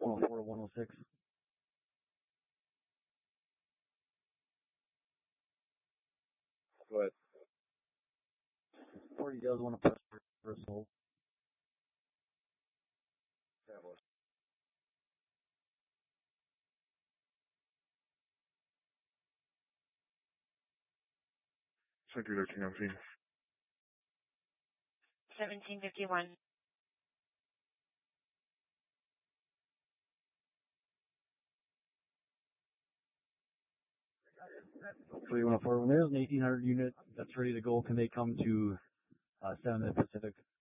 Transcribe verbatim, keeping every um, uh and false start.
one oh four to one oh six. Go ahead. forty does want to press for a soul. Establish. Circular King of Venus. seventeen fifty-one. three one oh four, when there's an eighteen hundred unit that's ready to go, can they come to uh, seven Pacific?